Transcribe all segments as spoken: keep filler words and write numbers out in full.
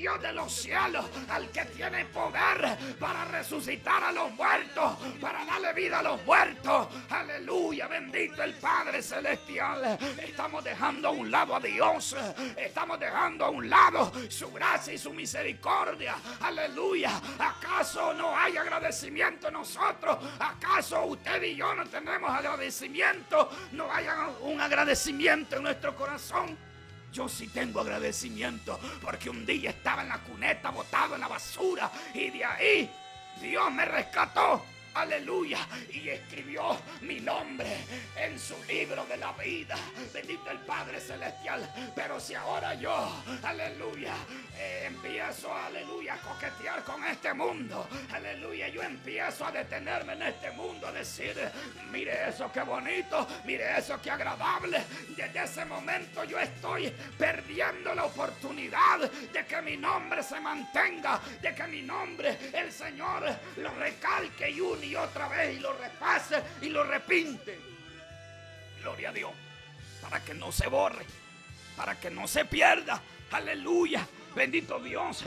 Dios de los cielos, al que tiene poder para resucitar a los muertos, para darle vida a los muertos. Aleluya, bendito el Padre Celestial. Estamos dejando a un lado a Dios, estamos dejando a un lado su gracia y su misericordia. Aleluya. ¿Acaso no hay agradecimiento en nosotros? ¿Acaso usted y yo no tenemos agradecimiento? ¿No hay un agradecimiento en nuestro corazón? Yo sí tengo agradecimiento porque un día estaba en la cuneta, botado en la basura, y de ahí Dios me rescató. Aleluya, y escribió mi nombre en su libro de la vida. Bendito el Padre Celestial. Pero si ahora yo, aleluya, eh, empiezo, aleluya, a coquetear con este mundo, aleluya, yo empiezo a detenerme en este mundo, a decir, mire eso qué bonito, mire eso qué agradable. Desde ese momento yo estoy perdiendo la oportunidad de que mi nombre se mantenga, de que mi nombre el Señor lo recalque y una y otra vez y lo repase y lo repinte. Gloria a Dios, para que no se borre, para que no se pierda. Aleluya, bendito Dios.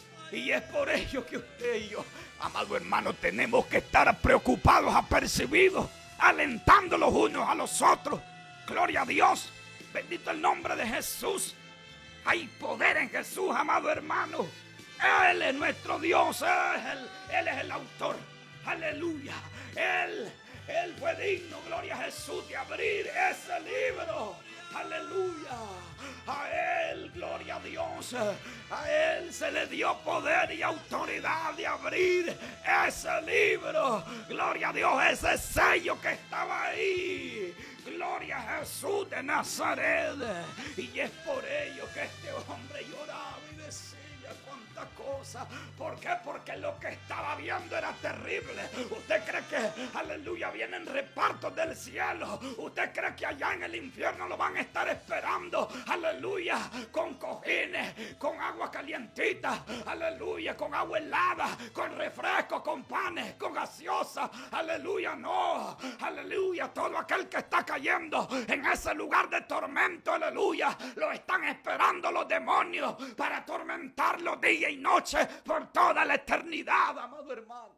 Y es por ello que usted y yo, amado hermano, tenemos que estar preocupados, apercibidos, alentando los unos a los otros. Gloria a Dios, bendito el nombre de Jesús. Hay poder en Jesús, amado hermano. Él es nuestro Dios, Él, Él es el autor. Aleluya, Él, Él fue digno, gloria a Jesús, de abrir ese libro. Aleluya, a Él, gloria a Dios, a Él se le dio poder y autoridad de abrir ese libro. Gloria a Dios, ese sello que estaba ahí. Gloria a Jesús de Nazaret. Y es por ello que este hombre lloraba y decía cuánta cosa. ¿Por qué? Porque lo que estaba viendo era terrible. ¿Usted cree que, aleluya, vienen repartos del cielo? ¿Usted cree que allá en el infierno lo van a estar esperando? Aleluya, con cojines, con agua calientita, aleluya, con agua helada, con refresco, con panes, con gaseosa. Aleluya, no. Aleluya, todo aquel que está cayendo en ese lugar de tormento, aleluya, lo están esperando los demonios para atormentarlo día y noche por toda la eternidad, amado hermano.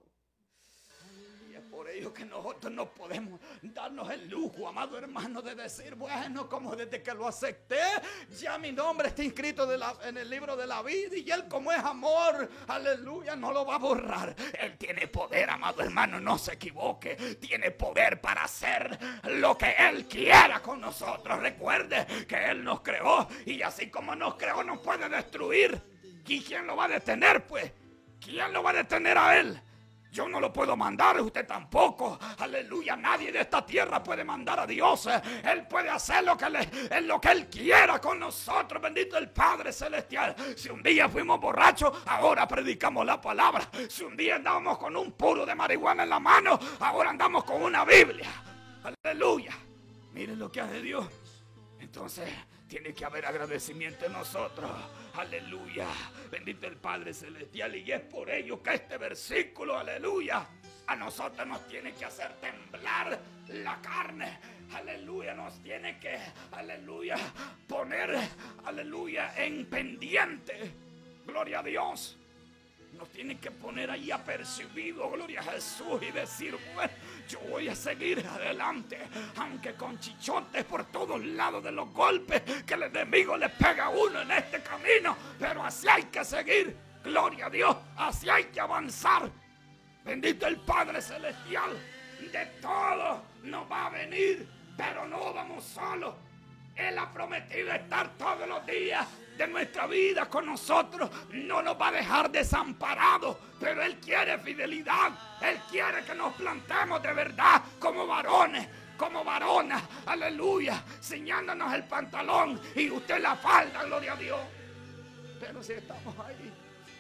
Y es por ello que nosotros no podemos darnos el lujo, amado hermano, de decir, bueno, como desde que lo acepté, ya mi nombre está inscrito de la, en el libro de la vida, y Él, como es amor, aleluya, no lo va a borrar. Él tiene poder, amado hermano, no se equivoque. Tiene poder para hacer lo que Él quiera con nosotros. Recuerde que Él nos creó, y así como nos creó, nos puede destruir. ¿Y quién lo va a detener, pues? ¿Quién lo va a detener a Él? Yo no lo puedo mandar, usted tampoco. Aleluya, nadie de esta tierra puede mandar a Dios. Él puede hacer lo que, le, lo que Él quiera con nosotros. Bendito el Padre Celestial. Si un día fuimos borrachos, ahora predicamos la palabra. Si un día andábamos con un puro de marihuana en la mano, ahora andamos con una Biblia. Aleluya. Miren lo que hace Dios. Entonces tiene que haber agradecimiento en nosotros. Aleluya, bendito el Padre Celestial. Y es por ello que este versículo, aleluya, a nosotros nos tiene que hacer temblar la carne. Aleluya, nos tiene que, aleluya, poner, aleluya, en pendiente. Gloria a Dios. Nos tiene que poner ahí apercibido, gloria a Jesús, y decir, bueno, yo voy a seguir adelante, aunque con chichotes por todos lados de los golpes que el enemigo le pega a uno en este camino, pero así hay que seguir, gloria a Dios, así hay que avanzar. Bendito el Padre Celestial. De todo nos va a venir, pero no vamos solos. Él ha prometido estar todos los días de nuestra vida con nosotros. No nos va a dejar desamparados, pero Él quiere fidelidad. Él quiere que nos plantemos de verdad como varones, como varonas, aleluya, ciñándonos el pantalón y usted la falda, gloria a Dios. Pero si estamos ahí,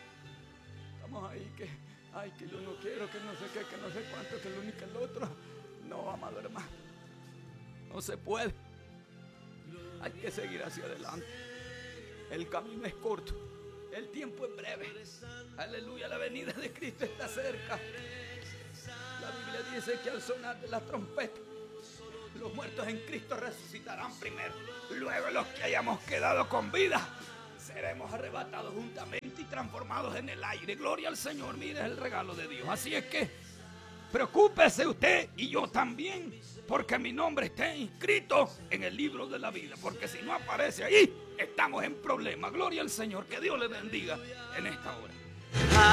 estamos ahí que, ay, que yo no quiero, que no sé qué, que no sé cuánto, que el uno y que el otro. No, amado hermano, no se puede. Hay que seguir hacia adelante. El camino es corto, el tiempo es breve. Aleluya, la venida de Cristo está cerca. La Biblia dice que al sonar de la trompeta, los muertos en Cristo resucitarán primero. Luego los que hayamos quedado con vida seremos arrebatados juntamente y transformados en el aire. Gloria al Señor, mire, es el regalo de Dios. Así es que preocúpese usted y yo también, porque mi nombre esté inscrito en el libro de la vida, porque si no aparece ahí, estamos en problemas. Gloria al Señor, que Dios le bendiga en esta hora.